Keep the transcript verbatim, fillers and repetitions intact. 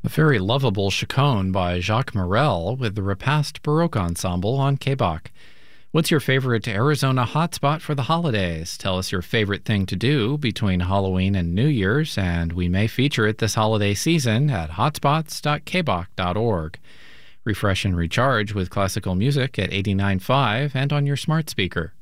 A very lovable chaconne by Jacques Morel with the Repast Baroque Ensemble on K B O C. What's your favorite Arizona hotspot for the holidays? Tell us your favorite thing to do between Halloween and New Year's, and we may feature it this holiday season at hotspots dot k b o c dot org. Refresh and recharge with classical music at eighty-nine point five and on your smart speaker.